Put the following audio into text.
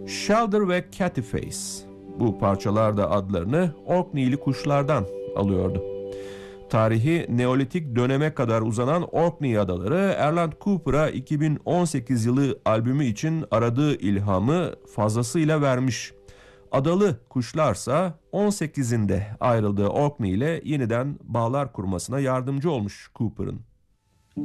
Shelder ve Cattyface. Bu parçalar da adlarını Orkney'li kuşlardan alıyordu. Tarihi Neolitik döneme kadar uzanan Orkney adaları Erland Cooper'a 2018 yılı albümü için aradığı ilhamı fazlasıyla vermiş. Adalı kuşlarsa 18'inde ayrıldığı Orkney ile yeniden bağlar kurmasına yardımcı olmuş Cooper'ın.